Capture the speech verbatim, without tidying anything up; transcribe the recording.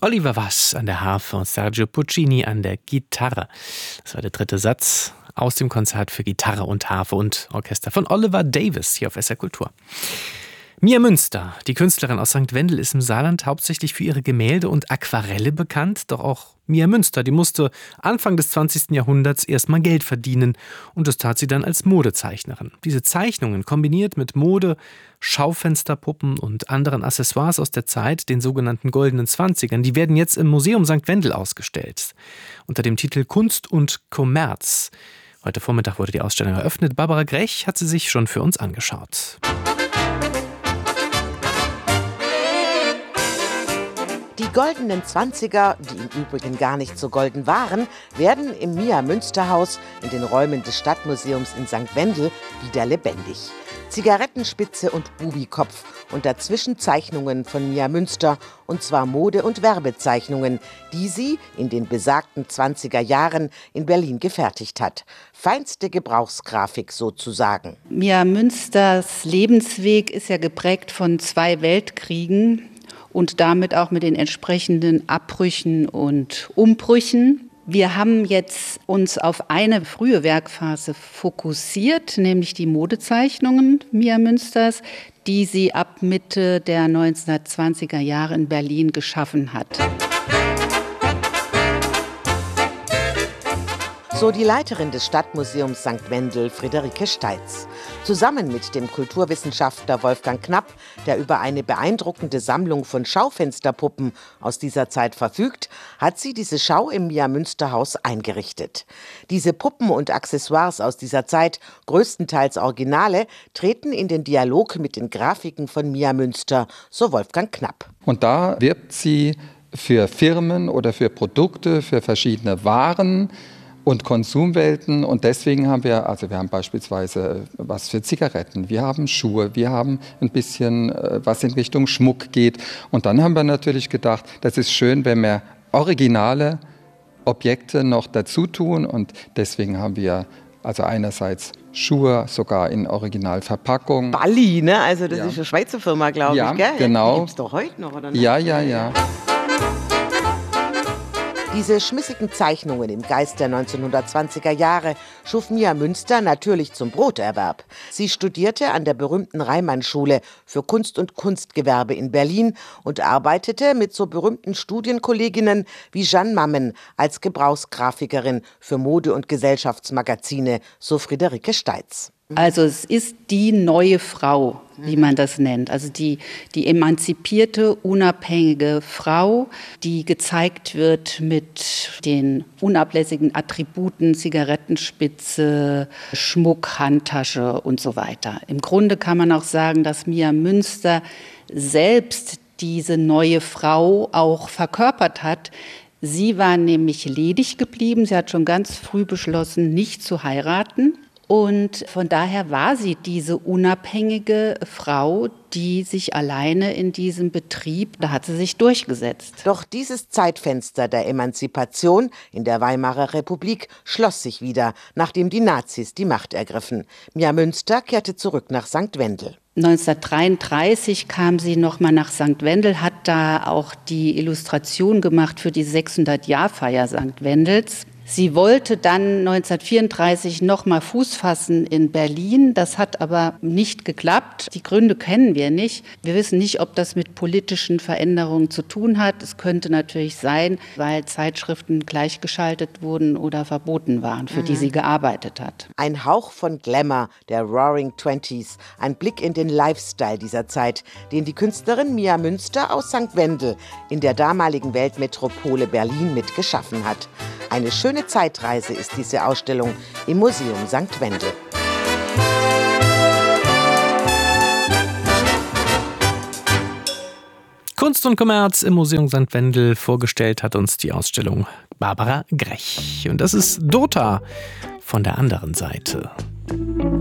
Oliver Was an der Harfe und Sergio Puccini an der Gitarre. Das war der dritte Satz aus dem Konzert für Gitarre und Harfe und Orchester von Oliver Davis hier auf S R Kultur. Mia Münster, die Künstlerin aus Sankt Wendel, ist im Saarland hauptsächlich für ihre Gemälde und Aquarelle bekannt. Doch auch Mia Münster, die musste Anfang des zwanzigsten Jahrhunderts erstmal Geld verdienen. Und das tat sie dann als Modezeichnerin. Diese Zeichnungen, kombiniert mit Mode, Schaufensterpuppen und anderen Accessoires aus der Zeit, den sogenannten goldenen Zwanzigern, die werden jetzt im Museum Sankt Wendel ausgestellt. Unter dem Titel Kunst und Kommerz. Heute Vormittag wurde die Ausstellung eröffnet. Barbara Grech hat sie sich schon für uns angeschaut. Die goldenen Zwanziger, die im Übrigen gar nicht so golden waren, werden im Mia-Münster-Haus in den Räumen des Stadtmuseums in Sankt Wendel wieder lebendig. Zigarettenspitze und Bubikopf und dazwischen Zeichnungen von Mia Münster, und zwar Mode- und Werbezeichnungen, die sie in den besagten zwanziger Jahren in Berlin gefertigt hat. Feinste Gebrauchsgrafik sozusagen. Mia Münsters Lebensweg ist ja geprägt von zwei Weltkriegen und damit auch mit den entsprechenden Abbrüchen und Umbrüchen. Wir haben jetzt uns auf eine frühe Werkphase fokussiert, nämlich die Modezeichnungen Mia Münsters, die sie ab Mitte der neunzehnhundertzwanziger Jahre in Berlin geschaffen hat. So die Leiterin des Stadtmuseums Sankt Wendel, Friederike Steitz. Zusammen mit dem Kulturwissenschaftler Wolfgang Knapp, der über eine beeindruckende Sammlung von Schaufensterpuppen aus dieser Zeit verfügt, hat sie diese Schau im Mia-Münster-Haus eingerichtet. Diese Puppen und Accessoires aus dieser Zeit, größtenteils Originale, treten in den Dialog mit den Grafiken von Mia Münster, so Wolfgang Knapp. Und da wirbt sie für Firmen oder für Produkte, für verschiedene Waren und Konsumwelten, und deswegen haben wir, also wir haben beispielsweise was für Zigaretten, wir haben Schuhe, wir haben ein bisschen was in Richtung Schmuck geht, und dann haben wir natürlich gedacht, das ist schön, wenn wir originale Objekte noch dazu tun, und deswegen haben wir also einerseits Schuhe sogar in Originalverpackung. Balli, ne? Also das ja. ist eine Schweizer Firma, glaube ja, ich, gell? Genau. Die gibt's doch heute noch, oder nicht? Ja, ja, ja. Diese schmissigen Zeichnungen im Geist der neunzehnhundertzwanziger Jahre schuf Mia Münster natürlich zum Broterwerb. Sie studierte an der berühmten Reimann-Schule für Kunst und Kunstgewerbe in Berlin und arbeitete mit so berühmten Studienkolleginnen wie Jeanne Mammen als Gebrauchsgrafikerin für Mode- und Gesellschaftsmagazine, so Friederike Steitz. Also es ist die neue Frau, wie man das nennt. Also die, die emanzipierte, unabhängige Frau, die gezeigt wird mit den unablässigen Attributen Zigarettenspitze, Schmuck, Handtasche und so weiter. Im Grunde kann man auch sagen, dass Mia Münster selbst diese neue Frau auch verkörpert hat. Sie war nämlich ledig geblieben. Sie hat schon ganz früh beschlossen, nicht zu heiraten. Und von daher war sie diese unabhängige Frau, die sich alleine in diesem Betrieb, da hat sie sich durchgesetzt. Doch dieses Zeitfenster der Emanzipation in der Weimarer Republik schloss sich wieder, nachdem die Nazis die Macht ergriffen. Mia Münster kehrte zurück nach Sankt Wendel. neunzehnhundertdreiunddreißig kam sie nochmal nach Sankt Wendel, hat da auch die Illustration gemacht für die sechshundert-Jahr-Feier Sankt Wendels. Sie wollte dann neunzehnhundertvierunddreißig noch mal Fuß fassen in Berlin. Das hat aber nicht geklappt. Die Gründe kennen wir nicht. Wir wissen nicht, ob das mit politischen Veränderungen zu tun hat. Es könnte natürlich sein, weil Zeitschriften gleichgeschaltet wurden oder verboten waren, für mhm. die sie gearbeitet hat. Ein Hauch von Glamour der Roaring Twenties. Ein Blick in den Lifestyle dieser Zeit, den die Künstlerin Mia Münster aus Sankt Wendel in der damaligen Weltmetropole Berlin mit geschaffen hat. Eine schöne Zeitreise ist diese Ausstellung im Museum Sankt Wendel. Kunst und Kommerz im Museum Sankt Wendel. Vorgestellt hat uns die Ausstellung Barbara Grech. Und das ist Dota von der anderen Seite.